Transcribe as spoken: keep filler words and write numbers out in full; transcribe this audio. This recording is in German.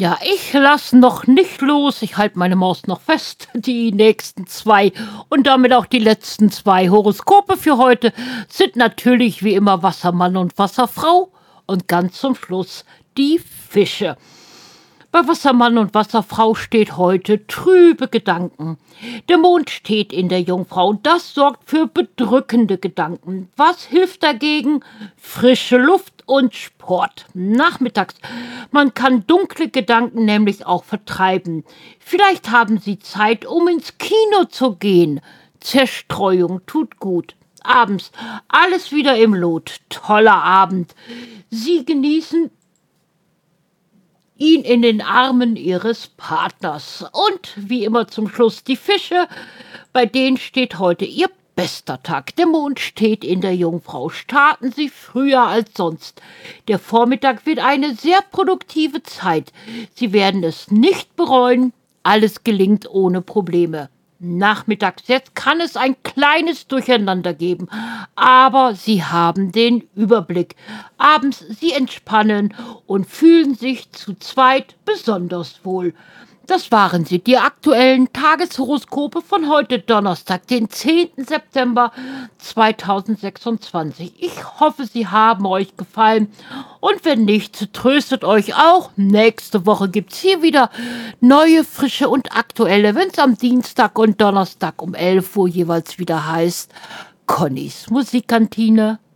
Ja, ich lass noch nicht los. Ich halte meine Maus noch fest. Die nächsten zwei und damit auch die letzten zwei Horoskope für heute sind natürlich wie immer Wassermann und Wasserfrau und ganz zum Schluss die Fische. Bei Wassermann und Wasserfrau steht heute trübe Gedanken. Der Mond steht in der Jungfrau und das sorgt für bedrückende Gedanken. Was hilft dagegen? Frische Luft und Sport. Nachmittags. Man kann dunkle Gedanken nämlich auch vertreiben. Vielleicht haben Sie Zeit, um ins Kino zu gehen. Zerstreuung tut gut. Abends alles wieder im Lot. Toller Abend. Sie genießen ihn in den Armen ihres Partners. Und wie immer zum Schluss die Fische, bei denen steht heute ihr bester Tag. Der Mond steht in der Jungfrau. Starten Sie früher als sonst. Der Vormittag wird eine sehr produktive Zeit. Sie werden es nicht bereuen. Alles gelingt ohne Probleme. Nachmittags jetzt kann es ein kleines Durcheinander geben, aber Sie haben den Überblick. Abends Sie entspannen und fühlen sich zu zweit besonders wohl. Das waren sie, die aktuellen Tageshoroskope von heute Donnerstag, den zehnten September zweitausendsechsundzwanzig. Ich hoffe, sie haben euch gefallen und wenn nicht, tröstet euch auch. Nächste Woche gibt's hier wieder neue, frische und aktuelle, wenn es am Dienstag und Donnerstag um elf Uhr jeweils wieder heißt Connys Musikkantine.